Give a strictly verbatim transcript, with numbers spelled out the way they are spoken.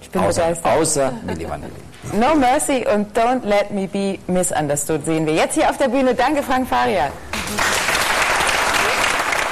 Ich bin außer, begeistert. außer Milli Vanilli. No Mercy und Don't Let Me Be Misunderstood sehen wir jetzt hier auf der Bühne. Danke, Frank Farian.